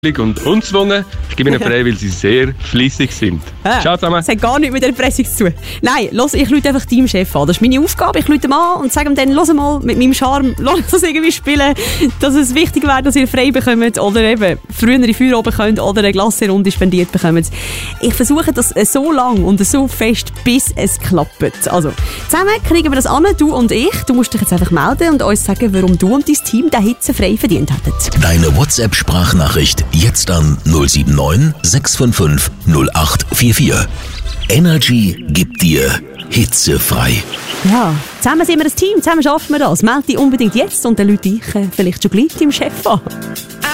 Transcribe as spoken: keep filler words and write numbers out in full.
und unzwungen. Ich gebe ihnen frei, weil sie sehr fleissig sind. Ja. Ciao zusammen. Das hat gar nichts mit der Pressung zu tun. Nein, los, ich rufe einfach deinem Chef an. Das ist meine Aufgabe. Ich rufe ihm an und sage ihm dann, los mal mit meinem Charme, lass uns irgendwie spielen, dass es wichtig wäre, dass ihr frei bekommt oder eben frühere Feuer oben könnt oder eine Glasserunde spendiert bekommt. Ich versuche das so lang und so fest, bis es klappt. Also, zusammen kriegen wir das an, du und ich. Du musst dich jetzt einfach melden und uns sagen, warum du und dein Team den Hitze frei verdient hättet. Deine WhatsApp-Sprachnachricht jetzt an null sieben neun sechs fünf fünf null acht vier vier. Energy gibt dir hitzefrei. Ja, zusammen sind wir ein Team, zusammen schaffen wir das. Melde dich unbedingt jetzt und dann rufe ich äh, vielleicht schon gleich deinem Chef an.